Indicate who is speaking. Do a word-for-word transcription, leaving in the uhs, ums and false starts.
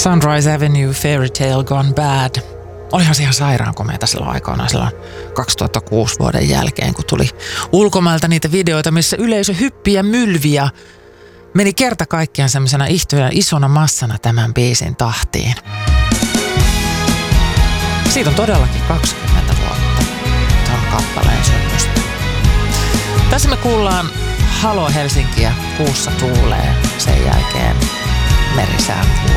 Speaker 1: Sunrise Avenue, Fairy Tale Gone Bad. Olihan se ihan sairaan komeata silloin aikoinaan silloin kaksituhattakuusi vuoden jälkeen, kun tuli ulkomailta niitä videoita, missä yleisö hyppi ja mylvi ja meni kerta kaikkiaan semmoisena ihtoja isona massana tämän biisin tahtiin. Siitä on todellakin kaksikymmentä vuotta tuon kappaleen synnystä. Tässä me kuullaan Halo Helsinkiä, kuussa tuulee, sen jälkeen merisää